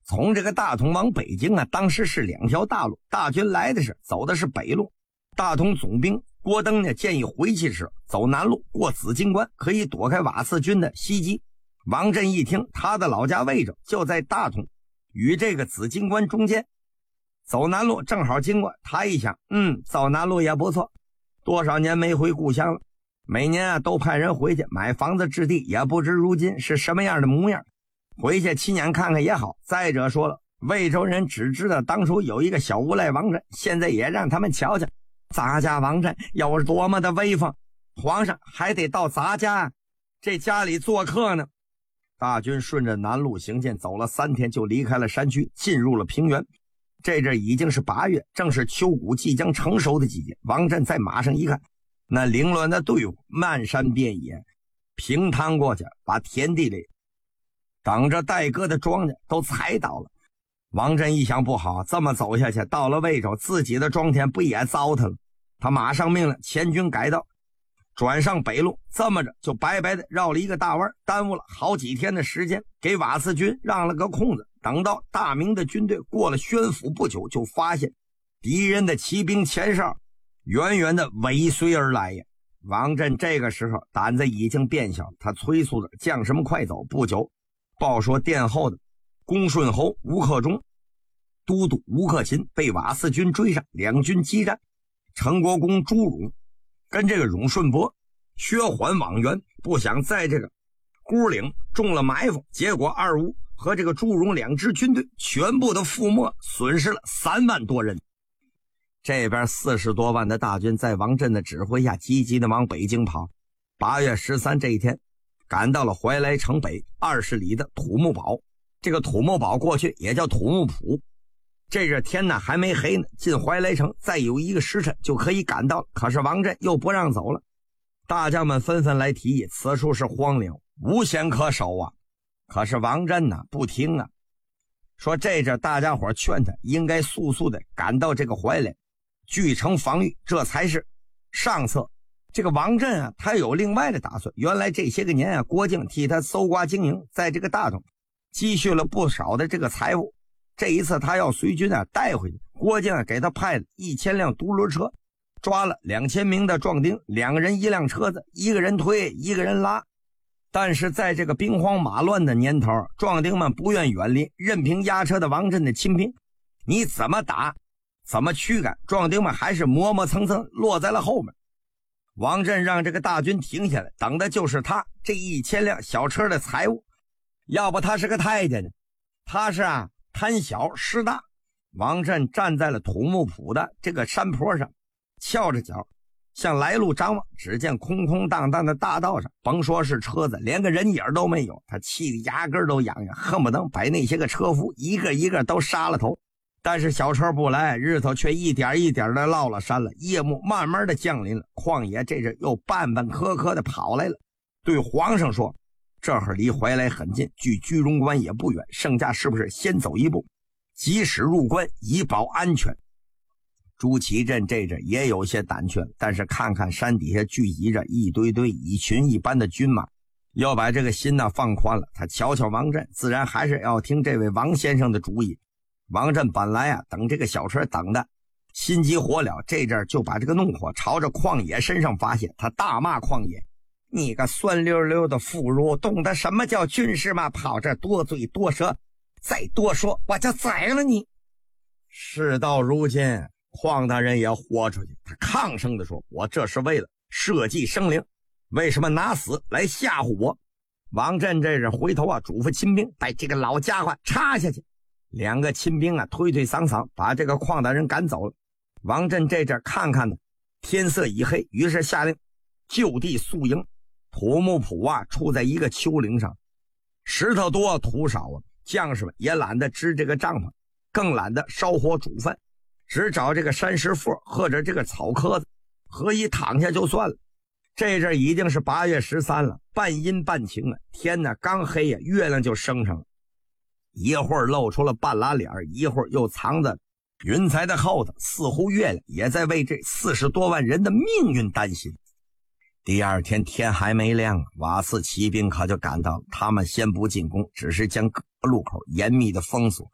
从这个大同往北京啊，当时是2条大路，大军来的是走的是北路。大同总兵郭登呢建议回去时走南路，过紫金关，可以躲开瓦剌军的袭击。王震一听，他的老家魏州就在大同与这个紫金关中间，走南路正好经过。他一想，走南路也不错，多少年没回故乡了，每年啊都派人回去买房子置地，也不知如今是什么样的模样，回去亲眼看看也好。再者说了，魏州人只知道当初有一个小无赖王震，现在也让他们瞧瞧咱家王震有多么的威风，皇上还得到咱家这家里做客呢。大军顺着南路行进，走了3天就离开了山区，进入了平原。这阵已经是8月，正是秋谷即将成熟的季节。王震在马上一看，那凌乱的队伍漫山遍野，平趟过去，把田地里等着待割的庄稼都踩倒了。王震一想，不好，这么走下去，到了魏州，自己的庄田不也糟蹋了？他马上命令前军改道，转上北路，这么着就白白的绕了一个大弯，耽误了好几天的时间，给瓦剌军让了个空子。等到大明的军队过了宣府不久，就发现敌人的骑兵前哨远远的尾随而来呀。王震这个时候胆子已经变小，他催促着将士们快走。不久报说殿后的恭顺侯吴克忠、都督吴克勤被瓦剌军追上，两军激战。成国公朱荣跟这个荣顺伯薛缓往援，不想在这个孤岭中了埋伏，结果二吴和这个朱荣2支军队全部的覆没，损失了3万多人。这边40多万的大军在王震的指挥下积极的往北京跑。8月13这一天，赶到了怀来城北20里的土木堡。这个土木堡过去也叫土木堡。这阵天呢还没黑呢，进怀来城再有1个时辰就可以赶到，可是王震又不让走了。大将们纷纷来提议，此处是荒岭，无险可守啊。可是王震呢不听啊，说这阵大家伙劝他应该速速的赶到这个怀来，据城防御，这才是上策。这个王震啊，他有另外的打算。原来这些个年啊，郭靖替他搜刮经营，在这个大同积蓄了不少的这个财物。这一次他要随军啊带回去，郭靖啊给他派了1000辆独轮车，抓了2000名的壮丁，2个人1辆车子，1个人推1个人拉。但是在这个兵荒马乱的年头，壮丁们不愿远离，任凭压车的王震的亲兵，你怎么打怎么驱赶，壮丁们还是磨磨蹭蹭落在了后面。王震让这个大军停下来，等的就是他这1000辆小车的财物。要不他是个太监呢，他是贪小失大。王震站在了土木堡的这个山坡上，翘着脚向来路张望，只见空空荡荡的大道上，甭说是车子，连个人影都没有。他气得牙根都痒痒，恨不能把那些个车夫一个一个都杀了头。但是小车不来，日头却一点一点的落了山了，夜幕慢慢的降临了。旷野这阵又半半磕磕的跑来了，对皇上说，这会儿离怀来很近，距居荣关也不远，圣驾是不是先走一步，即使入关以保安全。朱祁镇这阵也有些胆怯，但是看看山底下聚集着一堆堆蚁群一般的军马，要把这个心放宽了。他瞧瞧王震，自然还是要听这位王先生的主意。王震本来等这个小车等的心急火燎，这阵就把这个怒火朝着旷野身上发泄。他大骂旷野，你个酸溜溜的妇孺，懂得什么叫军事吗？跑这多嘴多舌，再多说我就宰了你。事到如今，邝大人也豁出去，他抗声地说，我这是为了社稷生灵，为什么拿死来吓唬我？王震这是回头嘱咐亲兵把这个老家伙插下去。2个亲兵推推搡搡把这个邝大人赶走了。王震这阵看看呢，天色已黑，于是下令就地宿营。土木堡处在一个丘陵上，石头多土少将士们也懒得支这个帐篷，更懒得烧火煮饭，只找这个山石缝或者这个草棵子何以躺下就算了。这阵已经是8月13了，半阴半晴天呢刚黑月亮就升上了，一会儿露出了半拉脸，一会儿又藏在云彩的后头，似乎月亮也在为这40多万人的命运担心。第二天天还没亮，瓦剌骑兵可就赶到了。他们先不进攻，只是将各路口严密的封锁，